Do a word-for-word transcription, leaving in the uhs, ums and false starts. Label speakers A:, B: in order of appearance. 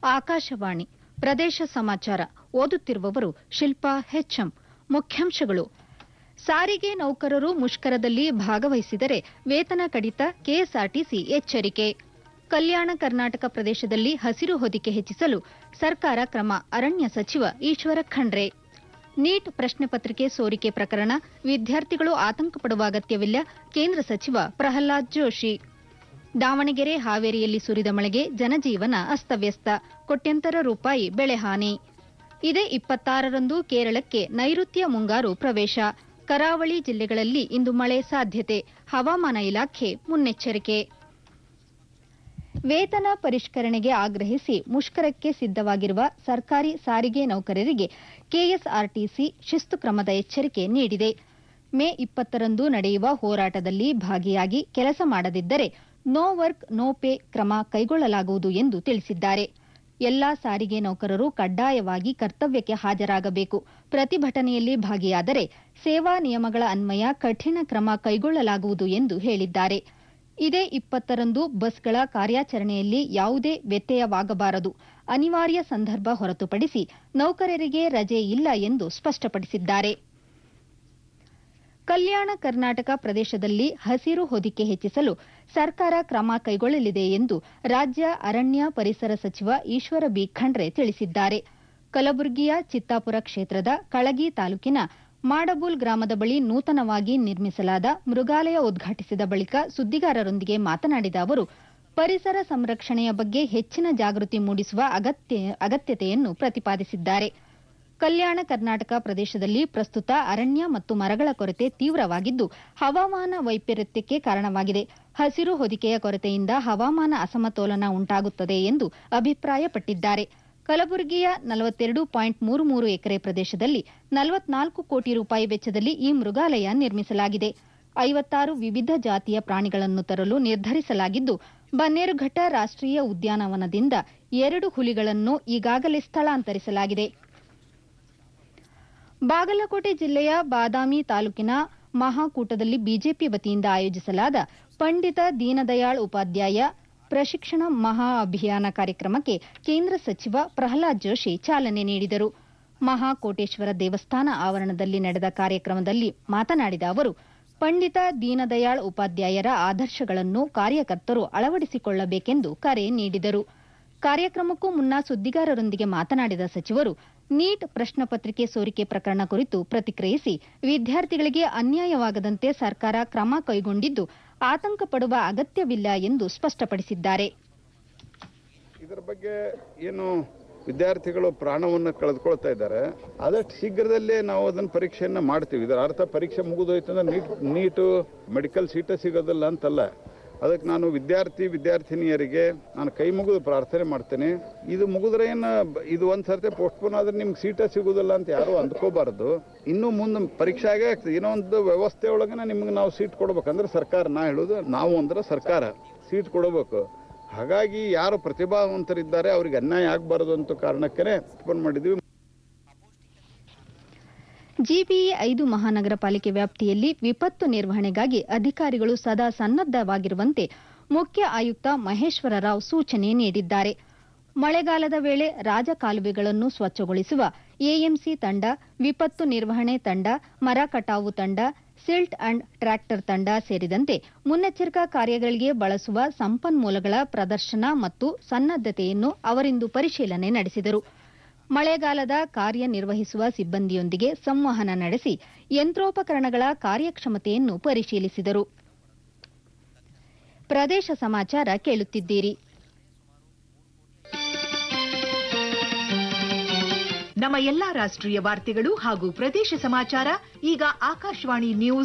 A: ಆಕಾಶವಾಣಿ ಪ್ರದೇಶ ಸಮಾಚಾರ ಓದುತ್ತಿರುವವರು ಶಿಲ್ಪಾ ಹೆಚ್ಎಂ. ಮುಖ್ಯಾಂಶಗಳು: ಸಾರಿಗೆ ನೌಕರರು ಮುಷ್ಕರದಲ್ಲಿ ಭಾಗವಹಿಸಿದರೆ ವೇತನ ಕಡಿತ, ಕೆಎಸ್ಆರ್ಟಿಸಿ ಎಚ್ಚರಿಕೆ. ಕಲ್ಯಾಣ ಕರ್ನಾಟಕ ಪ್ರದೇಶದಲ್ಲಿ ಹಸಿರು ಹೊದಿಕೆ ಹೆಚ್ಚಿಸಲು ಸರ್ಕಾರ ಕ್ರಮ, ಅರಣ್ಯ ಸಚಿವ ಈಶ್ವರ ಖಂಡ್ರೆ. ನೀಟ್ ಪ್ರಶ್ನೆ ಪತ್ರಿಕೆ ಸೋರಿಕೆ ಪ್ರಕರಣ, ವಿದ್ಯಾರ್ಥಿಗಳು ಆತಂಕ ಪಡುವ ಅಗತ್ಯವಿಲ್ಲ, ಕೇಂದ್ರ ಸಚಿವ ಪ್ರಹ್ಲಾದ್ ಜೋಶಿ. ದಾವಣಗೆರೆ, ಹಾವೇರಿಯಲ್ಲಿ ಸುರಿದ ಮಳೆಗೆ ಜನಜೀವನ ಅಸ್ತವ್ಯಸ್ತ, ಕೋಟ್ಯಂತರ ರೂಪಾಯಿ ಬೆಳೆಹಾನಿ. ಇದೇ ಇಪ್ಪತ್ತಾರರಂದು ಕೇರಳಕ್ಕೆ ನೈಋತ್ಯ ಮುಂಗಾರು ಪ್ರವೇಶ, ಕರಾವಳಿ ಜಿಲ್ಲೆಗಳಲ್ಲಿ ಇಂದು ಮಳೆ ಸಾಧ್ಯತೆ, ಹವಾಮಾನ ಇಲಾಖೆ ಮುನ್ನೆಚ್ಚರಿಕೆ. ವೇತನ ಪರಿಷ್ಕರಣೆಗೆ ಆಗ್ರಹಿಸಿ ಮುಷ್ಕರಕ್ಕೆ ಸಿದ್ದವಾಗಿರುವ ಸರ್ಕಾರಿ ಸಾರಿಗೆ ನೌಕರರಿಗೆ ಕೆಎಸ್ಆರ್ಟಿಸಿ ಶಿಸ್ತು ಕ್ರಮದ ಎಚ್ಚರಿಕೆ ನೀಡಿದೆ. ಮೇ ಇಪ್ಪತ್ತರಂದು ನಡೆಯುವ ಹೋರಾಟದಲ್ಲಿ ಭಾಗಿಯಾಗಿ ಕೆಲಸ ಮಾಡದಿದ್ದರೆ ನೋ ವರ್ಕ್ ನೋ ಪೇ ಕ್ರಮ ಕೈಗೊಳ್ಳಲಾಗುವುದು ಎಂದು ತಿಳಿಸಿದ್ದಾರೆ. ಎಲ್ಲಾ ಸಾರಿಗೆ ನೌಕರರು ಕಡ್ಡಾಯವಾಗಿ ಕರ್ತವ್ಯಕ್ಕೆ ಹಾಜರಾಗಬೇಕು. ಪ್ರತಿಭಟನೆಯಲ್ಲಿ ಭಾಗಿಯಾದರೆ ಸೇವಾ ನಿಯಮಗಳ ಅನ್ವಯ ಕಠಿಣ ಕ್ರಮ ಕೈಗೊಳ್ಳಲಾಗುವುದು ಎಂದು ಹೇಳಿದ್ದಾರೆ. ಇದೇ ಇಪ್ಪತ್ತರಂದು ಬಸ್ಗಳ ಕಾರ್ಯಾಚರಣೆಯಲ್ಲಿ ಯಾವುದೇ ವ್ಯತ್ಯಯವಾಗಬಾರದು. ಅನಿವಾರ್ಯ ಸಂದರ್ಭ ಹೊರತುಪಡಿಸಿ ನೌಕರರಿಗೆ ರಜೆ ಇಲ್ಲ ಎಂದು ಸ್ಪಷ್ಟಪಡಿಸಿದ್ದಾರೆ. ಕಲ್ಯಾಣ ಕರ್ನಾಟಕ ಪ್ರದೇಶದಲ್ಲಿ ಹಸಿರು ಹೊದಿಕೆ ಹೆಚ್ಚಿಸಲು ಸರ್ಕಾರ ಕ್ರಮ ಕೈಗೊಳ್ಳಲಿದೆ ಎಂದು ರಾಜ್ಯ ಅರಣ್ಯ ಪರಿಸರ ಸಚಿವ ಈಶ್ವರ ಬಿ ಖಂಡ್ರೆ ತಿಳಿಸಿದ್ದಾರೆ. ಕಲಬುರಗಿಯ ಚಿತ್ತಾಪುರ ಕ್ಷೇತ್ರದ ಕಳಗಿ ತಾಲೂಕಿನ ಮಾಡಬೂಲ್ ಗ್ರಾಮದ ಬಳಿ ನೂತನವಾಗಿ ನಿರ್ಮಿಸಲಾದ ಮೃಗಾಲಯ ಉದ್ಘಾಟಿಸಿದ ಬಳಿಕ ಸುದ್ದಿಗಾರರೊಂದಿಗೆ ಮಾತನಾಡಿದ ಅವರು, ಪರಿಸರ ಸಂರಕ್ಷಣೆಯ ಬಗ್ಗೆ ಹೆಚ್ಚಿನ ಜಾಗೃತಿ ಮೂಡಿಸುವ ಅಗತ್ಯತೆಯನ್ನು ಪ್ರತಿಪಾದಿಸಿದ್ದಾರೆ. ಕಲ್ಯಾಣ ಕರ್ನಾಟಕ ಪ್ರದೇಶದಲ್ಲಿ ಪ್ರಸ್ತುತ ಅರಣ್ಯ ಮತ್ತು ಮರಗಳ ಕೊರತೆ ತೀವ್ರವಾಗಿದ್ದು ಹವಾಮಾನ ವೈಪರೀತ್ಯಕ್ಕೆ ಕಾರಣವಾಗಿದೆ. ಹಸಿರು ಹೊದಿಕೆಯ ಕೊರತೆಯಿಂದ ಹವಾಮಾನ ಅಸಮತೋಲನ ಉಂಟಾಗುತ್ತದೆ ಎಂದು ಅಭಿಪ್ರಾಯಪಟ್ಟಿದ್ದಾರೆ. ಕಲಬುರಗಿಯ ನಲವತ್ತೆರಡು ಪಾಯಿಂಟ್ ಮೂರು ಮೂರು ಎಕರೆ ಪ್ರದೇಶದಲ್ಲಿ ನಲವತ್ನಾಲ್ಕು ಕೋಟಿ ರೂಪಾಯಿ ವೆಚ್ಚದಲ್ಲಿ ಈ ಮೃಗಾಲಯ ನಿರ್ಮಿಸಲಾಗಿದೆ. ಐವತ್ತಾರು ವಿವಿಧ ಜಾತಿಯ ಪ್ರಾಣಿಗಳನ್ನು ತರಲು ನಿರ್ಧರಿಸಲಾಗಿದ್ದು, ಬನ್ನೇರುಘಟ್ಟ ರಾಷ್ಟೀಯ ಉದ್ಯಾನವನದಿಂದ ಎರಡು ಹುಲಿಗಳನ್ನು ಈಗಾಗಲೇ ಸ್ಥಳಾಂತರಿಸಲಾಗಿದೆ. ಬಾಗಲಕೋಟೆ ಜಿಲ್ಲೆಯ ಬಾದಾಮಿ ತಾಲೂಕಿನ ಮಹಾಕೂಟದಲ್ಲಿ ಬಿಜೆಪಿ ವತಿಯಿಂದ ಆಯೋಜಿಸಲಾದ ಪಂಡಿತ ದೀನದಯಾಳ್ ಉಪಾಧ್ಯಾಯ ಪ್ರಶಿಕ್ಷಣ ಮಹಾ ಅಭಿಯಾನ ಕಾರ್ಯಕ್ರಮಕ್ಕೆ ಕೇಂದ್ರ ಸಚಿವ ಪ್ರಹ್ಲಾದ್ ಜೋಶಿ ಚಾಲನೆ ನೀಡಿದರು. ಮಹಾಕೋಟೇಶ್ವರ ದೇವಸ್ಥಾನ ಆವರಣದಲ್ಲಿ ನಡೆದ ಕಾರ್ಯಕ್ರಮದಲ್ಲಿ ಮಾತನಾಡಿದ ಅವರು, ಪಂಡಿತ ದೀನದಯಾಳ್ ಉಪಾಧ್ಯಾಯರ ಆದರ್ಶಗಳನ್ನು ಕಾರ್ಯಕರ್ತರು ಅಳವಡಿಸಿಕೊಳ್ಳಬೇಕೆಂದು ಕರೆ ನೀಡಿದರು. ಕಾರ್ಯಕ್ರಮಕ್ಕೂ ಮುನ್ನ ಸುದ್ದಿಗಾರರೊಂದಿಗೆ ಮಾತನಾಡಿದ ಸಚಿವರು, ನೀಟ್ ಪ್ರಶ್ನೆ ಪತ್ರಿಕೆ ಸೋರಿಕೆ ಪ್ರಕರಣ ಕುರಿತು ಪ್ರತಿಕ್ರಿಯಿಸಿ, ವಿದ್ಯಾರ್ಥಿಗಳಿಗೆ ಅನ್ಯಾಯವಾಗದಂತೆ ಸರ್ಕಾರ ಕ್ರಮ ಕೈಗೊಂಡಿದ್ದು ಆತಂಕ ಪಡುವ ಅಗತ್ಯವಿಲ್ಲ ಎಂದು ಸ್ಪಷ್ಟಪಡಿಸಿದ್ದಾರೆ.
B: ಇದರ ಬಗ್ಗೆ ಏನು ವಿದ್ಯಾರ್ಥಿಗಳು ಪ್ರಾಣವನ್ನು ಕಳೆದುಕೊಳ್ತಾ ಇದ್ದಾರೆ, ಆದಷ್ಟು ಶೀಘ್ರದಲ್ಲೇ ನಾವು ಅದನ್ನು ಪರೀಕ್ಷೆಯನ್ನು ಮಾಡ್ತೀವಿ. ಇದರ ಅರ್ಥ ಪರೀಕ್ಷೆ ಮುಗಿದೋಯ್ತು ಅಂದ್ರೆ ನೀಟ್ ನೀಟು ಮೆಡಿಕಲ್ ಸೀಟ ಸಿಗೋದಿಲ್ಲ ಅಂತಲ್ಲ. ಅದಕ್ಕೆ ನಾನು ವಿದ್ಯಾರ್ಥಿ ವಿದ್ಯಾರ್ಥಿನಿಯರಿಗೆ ನಾನು ಕೈ ಮುಗಿದು ಪ್ರಾರ್ಥನೆ ಮಾಡ್ತೇನೆ. ಇದು ಮುಗಿದ್ರೆ ಏನು, ಇದು ಒಂದು ಸರ್ತಿ ಪೋಸ್ಟ್ಪೋನ್ ಆದ್ರೆ ನಿಮ್ಗೆ ಸೀಟ ಸಿಗೋದಿಲ್ಲ ಅಂತ ಯಾರು ಅಂದ್ಕೋಬಾರ್ದು. ಇನ್ನು ಮುಂದೆ ಪರೀಕ್ಷೆ ಆಗೇ ಆಗ್ತದೆ. ಏನೋ ಒಂದು ವ್ಯವಸ್ಥೆ ಒಳಗೆ ನಿಮ್ಗೆ ನಾವು ಸೀಟ್ ಕೊಡ್ಬೇಕಂದ್ರೆ ಸರ್ಕಾರ, ನಾ ಹೇಳೋದು ನಾವು ಅಂದ್ರೆ ಸರ್ಕಾರ ಸೀಟ್ ಕೊಡಬೇಕು. ಹಾಗಾಗಿ ಯಾರು ಪ್ರತಿಭಾವಂತರಿದ್ದಾರೆ ಅವ್ರಿಗೆ ಅನ್ಯಾಯ ಆಗಬಾರದು ಅಂತ ಕಾರಣಕ್ಕೆ ಓಪನ್ ಮಾಡಿದ್ವಿ.
A: ಜಿಬಿಇ ಐದು ಮಹಾನಗರ ಪಾಲಿಕೆ ವ್ಯಾಪ್ತಿಯಲ್ಲಿ ವಿಪತ್ತು ನಿರ್ವಹಣೆಗಾಗಿ ಅಧಿಕಾರಿಗಳು ಸದಾ ಸನ್ನದ್ದವಾಗಿರುವಂತೆ ಮುಖ್ಯ ಆಯುಕ್ತ ಮಹೇಶ್ವರ ರಾವ್ ಸೂಚನೆ ನೀಡಿದ್ದಾರೆ. ಮಳೆಗಾಲದ ವೇಳೆ ರಾಜಕಾಲುವೆಗಳನ್ನು ಸ್ವಚ್ಛಗೊಳಿಸುವ ಎಎಂಸಿ ತಂಡ, ವಿಪತ್ತು ನಿರ್ವಹಣೆ ತಂಡ, ಮರ ಕಟಾವು ತಂಡ, ಸಿಲ್ಟ್ ಅಂಡ್ ಟ್ರ್ಯಾಕ್ಟರ್ ತಂಡ ಸೇರಿದಂತೆ ಮುನ್ನೆಚ್ಚರಿಕಾ ಕಾರ್ಯಗಳಿಗೆ ಬಳಸುವ ಸಂಪನ್ಮೂಲಗಳ ಪ್ರದರ್ಶನ ಮತ್ತು ಸನ್ನದ್ದತೆಯನ್ನು ಅವರಿಂದು ಪರಿಶೀಲನೆ ನಡೆಸಿದರು. ಮಳೆಗಾಲದ ಕಾರ್ಯನಿರ್ವಹಿಸುವ ಸಿಬ್ಬಂದಿಯೊಂದಿಗೆ ಸಂವಹನ ನಡೆಸಿ ಯಂತ್ರೋಪಕರಣಗಳ ಕಾರ್ಯಕ್ಷಮತೆಯನ್ನು ಪರಿಶೀಲಿಸಿದರು. ಪ್ರದೇಶ ಸಮಾಚಾರ ಕೇಳುತ್ತಿದ್ದೀರಿ.
C: ನಮ್ಮ ಎಲ್ಲಾ ರಾಷ್ಟ್ರೀಯ ವಾರ್ತೆಗಳು ಹಾಗೂ ಪ್ರದೇಶ ಸಮಾಚಾರ ಈಗ ಆಕಾಶವಾಣಿ ನ್ಯೂಸ್